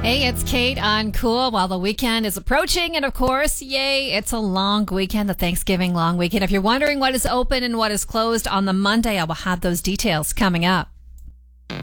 Hey, it's Kate on Cool while the weekend is approaching. And of course, yay, it's a long weekend, the Thanksgiving long weekend. If you're wondering what is open and what is closed on the Monday, I will have those details coming up.